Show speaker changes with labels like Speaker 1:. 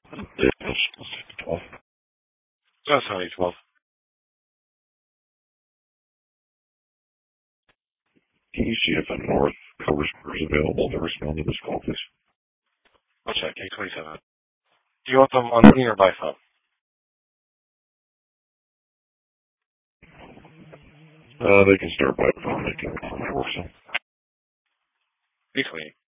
Speaker 1: Let's take the 12.
Speaker 2: That's only 12.
Speaker 1: Can you see if a North cover square is available to respond to this call, please?
Speaker 2: I'll check. 827. Do you want them on me or by phone?
Speaker 1: They can start by phone. They can call my work cell.
Speaker 2: 828.